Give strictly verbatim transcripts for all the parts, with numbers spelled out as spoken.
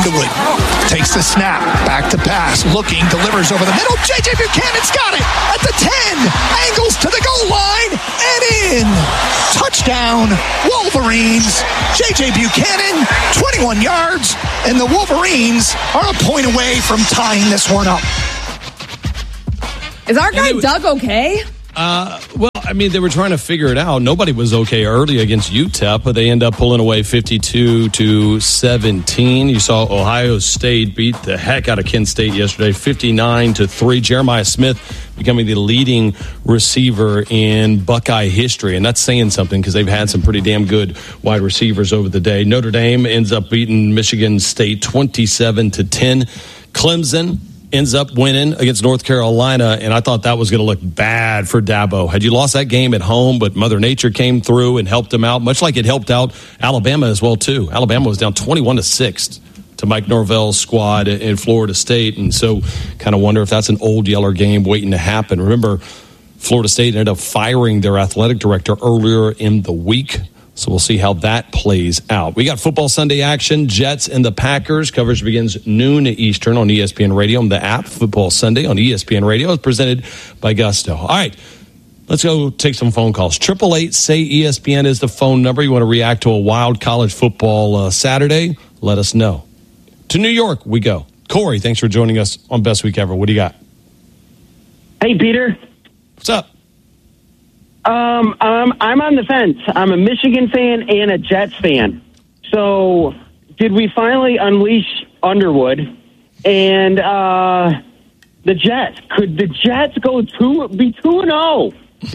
Underwood takes the snap, back to pass, looking, delivers over the middle. J J. Buchanan's got it at the ten, angles to the goal line, and in. Touchdown, Wolverines. J J. Buchanan, twenty-one yards, and the Wolverines are a point away from tying this one up. Is our guy was, Doug okay? Uh, well, I mean, they were trying to figure it out. Nobody was okay early against U T E P, but they end up pulling away fifty-two to seventeen. You saw Ohio State beat the heck out of Kent State yesterday, fifty-nine to three. Jeremiah Smith becoming the leading receiver in Buckeye history, and that's saying something because they've had some pretty damn good wide receivers over the day. Notre Dame ends up beating Michigan State twenty-seven to ten. Clemson ends up winning against North Carolina, and I thought that was going to look bad for Dabo. Had you lost that game at home, but Mother Nature came through and helped him out, much like it helped out Alabama as well, too. Alabama was down twenty-one to six to Mike Norvell's squad in Florida State, and so kind of wonder if that's an old Yeller game waiting to happen. Remember, Florida State ended up firing their athletic director earlier in the week. So we'll see how that plays out. We got football Sunday action, Jets and the Packers. Coverage begins noon Eastern on E S P N Radio on the app. Football Sunday on E S P N Radio is presented by Gusto. All right, let's go take some phone calls. Triple eight say E S P N is the phone number. You want to react to a wild college football uh, Saturday? Let us know. To New York we go. Corey, thanks for joining us on Best Week Ever. What do you got? Hey, Peter. What's up? Um, um, I'm on the fence. I'm a Michigan fan and a Jets fan. So, did we finally unleash Underwood and uh, the Jets? Could the Jets go two, be two and zero?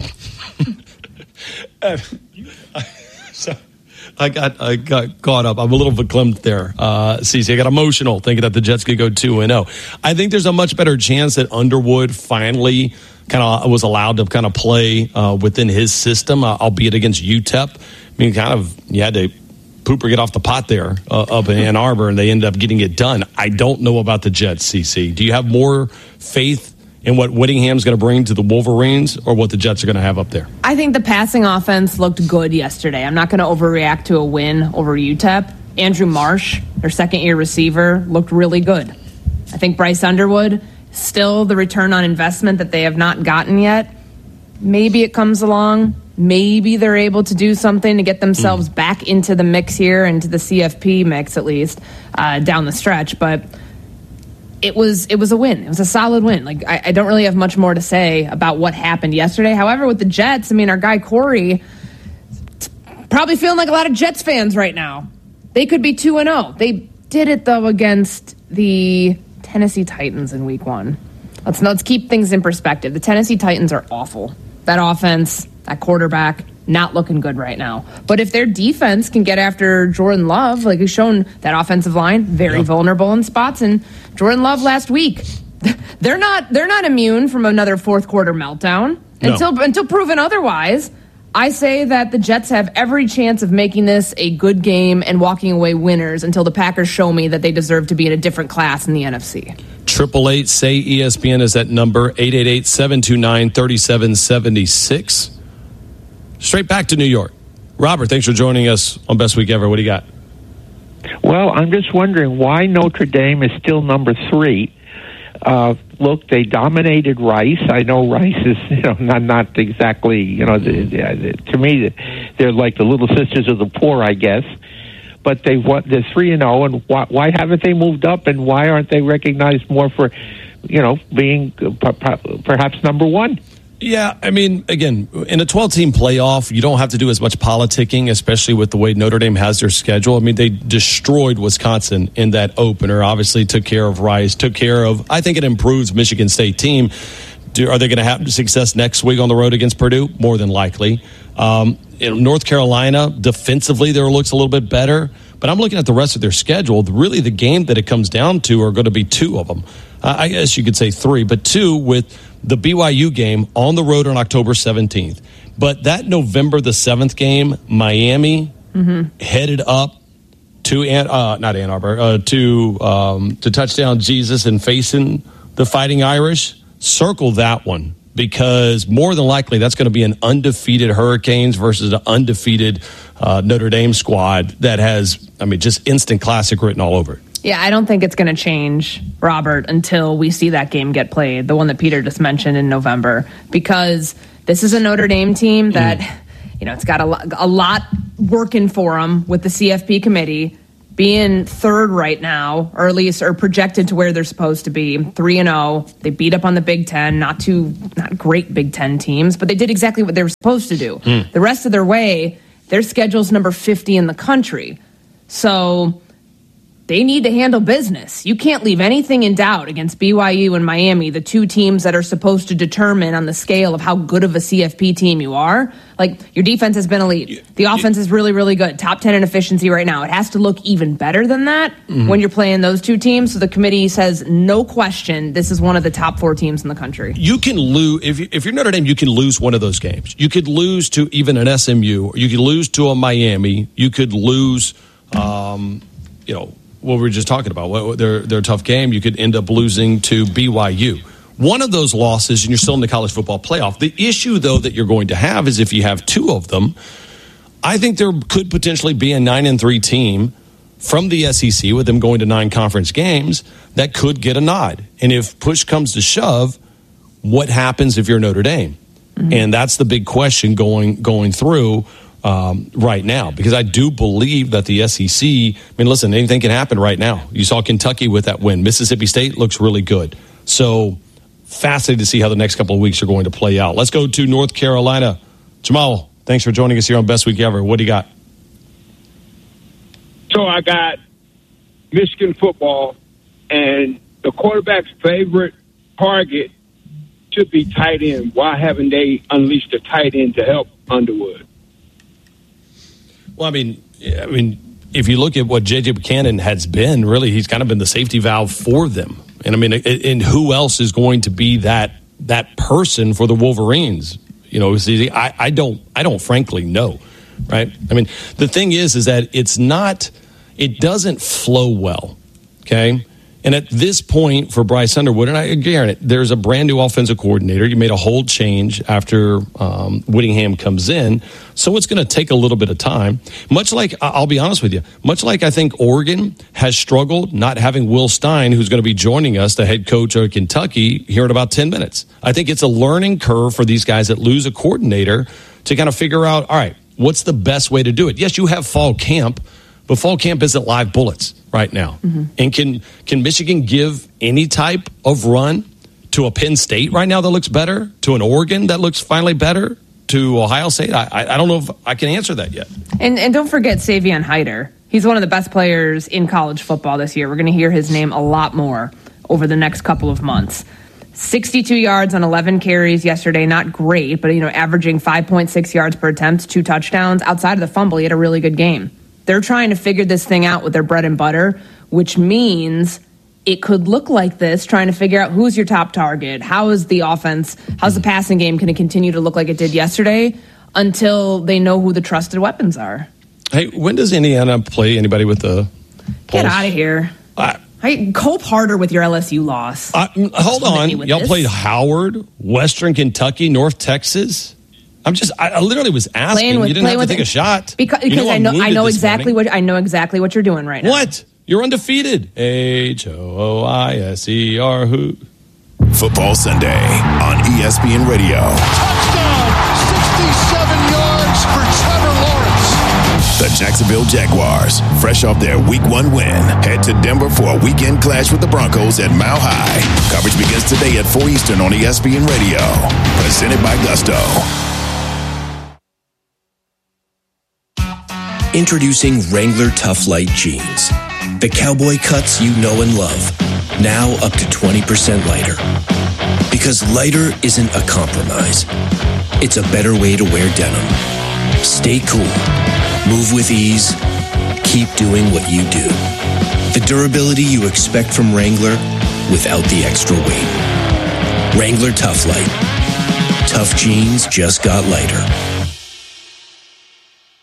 So, I got I got caught up. I'm a little verklempt there, uh, Cece. I got emotional thinking that the Jets could go two and zero. I think there's a much better chance that Underwood finally kind of was allowed to kind of play uh, within his system, uh, albeit against U T E P. I mean, kind of, you had to poop or get off the pot there uh, up in Ann Arbor, and they ended up getting it done. I don't know about the Jets, C C. Do you have more faith in what Whittingham's going to bring to the Wolverines or what the Jets are going to have up there? I think the passing offense looked good yesterday. I'm not going to overreact to a win over U T E P. Andrew Marsh, their second-year receiver, looked really good. I think Bryce Underwood, still the return on investment that they have not gotten yet. Maybe it comes along. Maybe they're able to do something to get themselves mm. back into the mix here, into the C F P mix at least, uh, down the stretch. But it was it was a win. It was a solid win. Like I, I don't really have much more to say about what happened yesterday. However, with the Jets, I mean, our guy Corey probably feeling like a lot of Jets fans right now. They could be two and zero. They did it though against the Tennessee Titans in week one. Let's let's keep things in perspective. The Tennessee Titans are awful. That offense, that quarterback, not looking good right now. But if their defense can get after Jordan Love, like he's shown that offensive line, very yep. vulnerable in spots. And Jordan Love last week, they're not they're not immune from another fourth quarter meltdown no. until until proven otherwise. I say that the Jets have every chance of making this a good game and walking away winners until the Packers show me that they deserve to be in a different class in the N F C. Triple eight say E S P N is that number. Eight eight eight seven two nine thirty seven seventy six. Straight back to New York. Robert, thanks for joining us on Best Week Ever. What do you got? Well, I'm just wondering why Notre Dame is still number three. Uh, look, they dominated Rice. I know Rice is, you know, not not exactly, you know, the, the, to me, they're like the little sisters of the poor, I guess. But they won. They're three and zero, and why, why haven't they moved up? And why aren't they recognized more for, you know, being perhaps number one? Yeah, I mean, again, in a twelve-team playoff, you don't have to do as much politicking, especially with the way Notre Dame has their schedule. I mean, they destroyed Wisconsin in that opener, obviously took care of Rice, took care of, I think it improves Michigan State team. Do, are they going to have success next week on the road against Purdue? More than likely. Um, in North Carolina, defensively, there looks a little bit better. But I'm looking at the rest of their schedule. Really, the game that it comes down to are going to be two of them. Uh, I guess you could say three, but two with the B Y U game on the road on October seventeenth. But that November the seventh game, Miami mm-hmm. headed up to Ann, uh, not Ann Arbor, uh, to um, to touchdown Jesus and facing the Fighting Irish. Circle that one, because more than likely that's going to be an undefeated Hurricanes versus an undefeated uh, Notre Dame squad that has, I mean, just instant classic written all over it. Yeah, I don't think it's going to change, Robert, until we see that game get played, the one that Peter just mentioned in November, because this is a Notre Dame team that, mm. you know, it's got a lot, a lot working for them with the C F P committee, being third right now, or at least are projected to where they're supposed to be, three and oh. They beat up on the Big Ten, not too, not great Big Ten teams, but they did exactly what they were supposed to do. Mm. The rest of their way, their schedule's number fifty in the country. So they need to handle business. You can't leave anything in doubt against B Y U and Miami, the two teams that are supposed to determine on the scale of how good of a C F P team you are. Like, your defense has been elite. The offense is really, really good. Top ten in efficiency right now. It has to look even better than that mm-hmm. when you're playing those two teams. So the committee says, no question, this is one of the top four teams in the country. You can lose, if, you, if you're Notre Dame, you can lose one of those games. You could lose to even an S M U, or you could lose to a Miami. You could lose, um, you know, what we were just talking about. What, they're, they're a tough game. You could end up losing to B Y U. One of those losses, and you're still in the college football playoff. The issue, though, that you're going to have is if you have two of them, I think there could potentially be a nine and three team from the S E C with them going to nine conference games that could get a nod. And if push comes to shove, what happens if you're Notre Dame? Mm-hmm. And that's the big question going going through um, right now, because I do believe that the S E C, I mean, listen, anything can happen right now. You saw Kentucky with that win. Mississippi State looks really good. So fascinated to see how the next couple of weeks are going to play out. Let's go to North Carolina. Jamal, thanks for joining us here on Best Week Ever. What do you got? So I got Michigan football, and the quarterback's favorite target should be tight end. Why haven't they unleashed a tight end to help Underwood? Well, I mean, I mean, if you look at what J J Buchanan has been, really, he's kind of been the safety valve for them. And I mean, and who else is going to be that that person for the Wolverines? You know, I, I don't, I don't frankly know, right? I mean, the thing is, is that it's not, it doesn't flow well, okay? And at this point for Bryce Underwood, and I guarantee it, there's a brand new offensive coordinator. You made a whole change after um, Whittingham comes in. So it's going to take a little bit of time. Much like, I'll be honest with you, much like I think Oregon has struggled not having Will Stein, who's going to be joining us, the head coach of Kentucky, here in about ten minutes. I think it's a learning curve for these guys that lose a coordinator to kind of figure out, all right, what's the best way to do it? Yes, you have fall camp, but fall camp isn't live bullets right now. Mm-hmm. And can can Michigan give any type of run to a Penn State right now that looks better, to an Oregon that looks finally better, to Ohio State? I, I, I don't know if I can answer that yet. And and don't forget Savion Hyder. He's one of the best players in college football this year. We're going to hear his name a lot more over the next couple of months. sixty-two yards on eleven carries yesterday. Not great, but, you know, averaging five point six yards per attempt, two touchdowns. Outside of the fumble, he had a really good game. They're trying to figure this thing out with their bread and butter, which means it could look like this, trying to figure out who's your top target, how is the offense, how's the passing game going to continue to look like it did yesterday until they know who the trusted weapons are. Hey, when does Indiana play anybody with the Get out of here. I, hey, cope harder with your L S U loss. I, hold on. Y'all this. played Howard, Western Kentucky, North Texas. I'm just, I literally was asking. With, you didn't have to take it. a shot. Because, because you know I know, I know exactly morning. what I know exactly what you're doing right now. What? You're undefeated. H O O I S E R who? Football Sunday on E S P N Radio. Touchdown! sixty-seven yards for Trevor Lawrence. The Jacksonville Jaguars, fresh off their week one win, head to Denver for a weekend clash with the Broncos at Mile High. Coverage begins today at four Eastern on E S P N Radio. Presented by Gusto. Introducing Wrangler Tough Light Jeans. The cowboy cuts you know and love. Now up to twenty percent lighter. Because lighter isn't a compromise. It's a better way to wear denim. Stay cool. Move with ease. Keep doing what you do. The durability you expect from Wrangler without the extra weight. Wrangler Tough Light. Tough jeans just got lighter.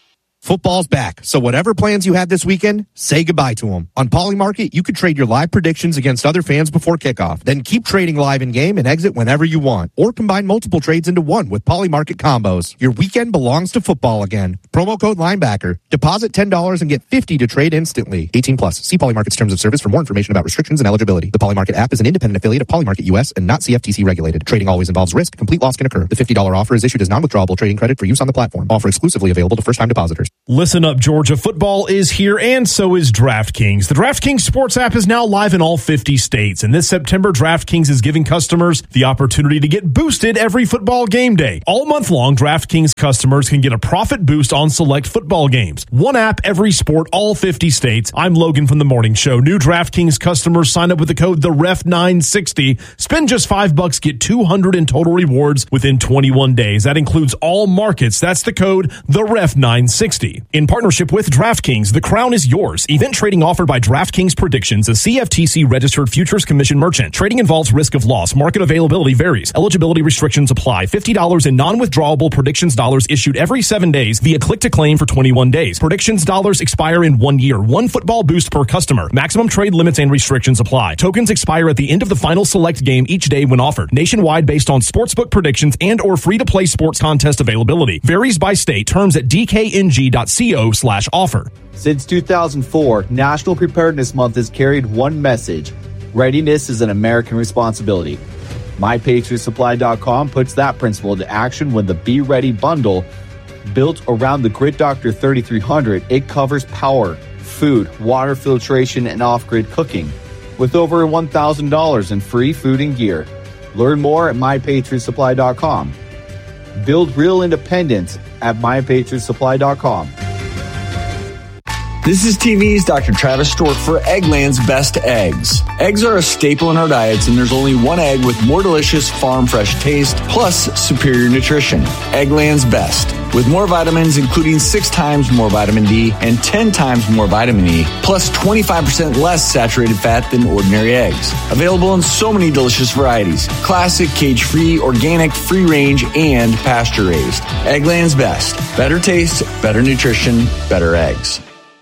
Football's back, so whatever plans you had this weekend, say goodbye to them. On Polymarket, you could trade your live predictions against other fans before kickoff. Then keep trading live in-game and exit whenever you want. Or combine multiple trades into one with Polymarket combos. Your weekend belongs to football again. Promo code Linebacker. Deposit ten dollars and get fifty dollars to trade instantly. eighteen plus. See Polymarket's terms of service for more information about restrictions and eligibility. The Polymarket app is an independent affiliate of Polymarket U S and not C F T C regulated. Trading always involves risk. Complete loss can occur. The fifty dollars offer is issued as non-withdrawable trading credit for use on the platform. Offer exclusively available to first-time depositors. Listen up, Georgia. Football is here, and so is DraftKings. The DraftKings Sports app is now live in all fifty states, and this September, DraftKings is giving customers the opportunity to get boosted every football game day. All month long, DraftKings customers can get a profit boost on select football games. One app, every sport, all fifty states. I'm Logan from The Morning Show. New DraftKings customers sign up with the code the ref nine sixty. Spend just five bucks, get two hundred in total rewards within twenty-one days. That includes all markets. That's the code the ref nine sixty. In partnership with DraftKings, the crown is yours. Event trading offered by DraftKings Predictions, a C F T C registered futures commission merchant. Trading involves risk of loss. Market availability varies. Eligibility restrictions apply. fifty dollars in non-withdrawable predictions dollars issued every seven days via click to claim for twenty-one days. Predictions dollars expire in one year. One football boost per customer. Maximum trade limits and restrictions apply. Tokens expire at the end of the final select game each day when offered. Nationwide based on sportsbook predictions and or free-to-play sports contest availability. Varies by state. Terms at d k n g dot co slash offer. Since two thousand four, National Preparedness Month has carried one message. Readiness is an American responsibility. my patriot supply dot com puts that principle into action when the Be Ready bundle, built around the Grid Doctor thirty-three hundred, it covers power, food, water filtration, and off-grid cooking, with over one thousand dollars in free food and gear. Learn more at my patriot supply dot com. Build real independence at my patriot supply dot com. This is T V's Doctor Travis Stork for Eggland's Best Eggs. Eggs are a staple in our diets, and there's only one egg with more delicious farm-fresh taste, plus superior nutrition. Eggland's Best. With more vitamins, including six times more vitamin D and ten times more vitamin E, plus twenty-five percent less saturated fat than ordinary eggs. Available in so many delicious varieties. Classic, cage-free, organic, free-range, and pasture-raised. Eggland's Best. Better taste, better nutrition, better eggs.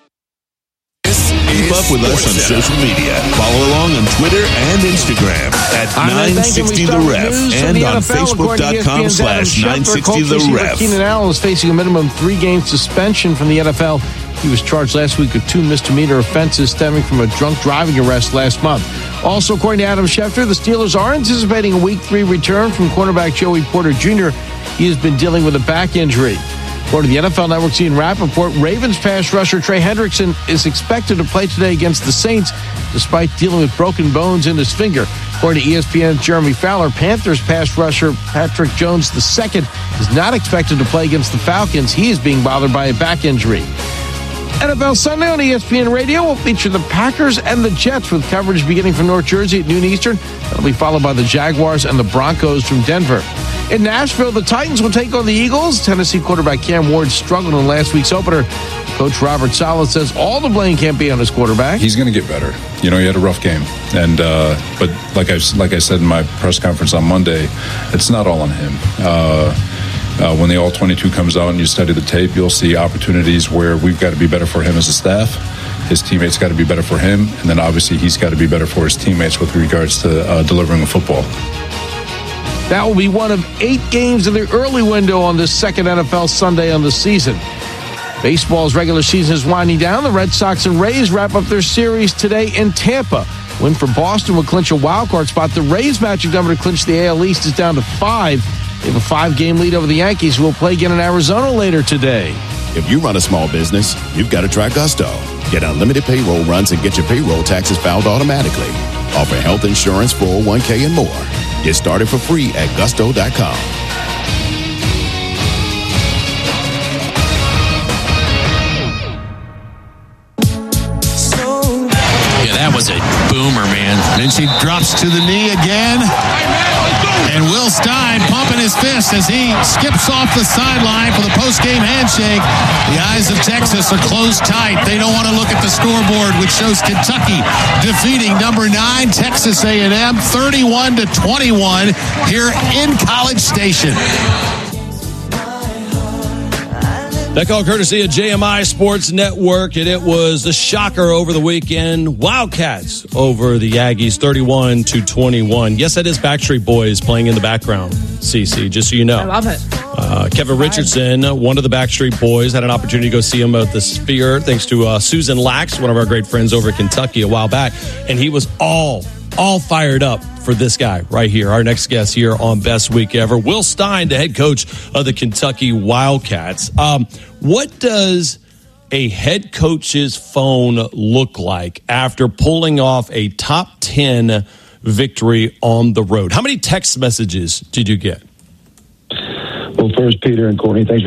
Keep up with us on social media. Follow along on Twitter and Instagram at nine sixty The Ref and on Facebook dot com slash nine sixty The Ref. Keenan Allen is facing a minimum three-game suspension from the N F L. He was charged last week with two misdemeanor offenses stemming from a drunk driving arrest last month. Also, according to Adam Schefter, the Steelers are anticipating a week three return from cornerback Joey Porter Junior He has been dealing with a back injury. According to the N F L Network's Ian Rappaport, Ravens pass rusher Trey Hendrickson is expected to play today against the Saints, despite dealing with broken bones in his finger. According to E S P N's Jeremy Fowler, Panthers pass rusher Patrick Jones the second is not expected to play against the Falcons. He is being bothered by a back injury. N F L Sunday on E S P N Radio will feature the Packers and the Jets with coverage beginning from North Jersey at noon Eastern. That'll be followed by the Jaguars and the Broncos from Denver. In Nashville, the Titans will take on the Eagles. Tennessee quarterback Cam Ward struggled in last week's opener. Coach Robert Saleh says all the blame can't be on his quarterback. He's going to get better. You know, he had a rough game, and uh, but like I like I said in my press conference on Monday, it's not all on him. Uh, Uh, when the all twenty-two comes out and you study the tape, you'll see opportunities where we've got to be better for him as a staff. His teammates got to be better for him. And then obviously he's got to be better for his teammates with regards to uh, delivering a football. That will be one of eight games in the early window on this second N F L Sunday on the season. Baseball's regular season is winding down. The Red Sox and Rays wrap up their series today in Tampa. Win for Boston will clinch a wild card spot. The Rays' magic number to clinch the A L East is down to five. They have a five-game lead over the Yankees, who will play again in Arizona later today. If you run a small business, you've got to try Gusto. Get unlimited payroll runs and get your payroll taxes filed automatically. Offer health insurance, four oh one k, and more. Get started for free at gusto dot com. Yeah, that was a boomer, man. Then she drops to the knee again. And Will Stein pumping his fist as he skips off the sideline for the post-game handshake. The eyes of Texas are closed tight. They don't want to look at the scoreboard, which shows Kentucky defeating number nine Texas A and M thirty-one to twenty-one here in College Station. That call courtesy of J M I Sports Network, and it was the shocker over the weekend. Wildcats over the Aggies, thirty-one to twenty-one. Yes, that is Backstreet Boys playing in the background, Cece, just so you know. I love it. Uh, Kevin Richardson, one of the Backstreet Boys, had an opportunity to go see him at the Sphere, thanks to uh, Susan Lax, one of our great friends over at Kentucky a while back, and he was all, all fired up for this guy right here, our next guest here on Best Week Ever, Will Stein, the head coach of the Kentucky Wildcats. Um, what does a head coach's phone look like after pulling off a top ten victory on the road? How many text messages did you get? Well, first, Peter and Courtney, thanks for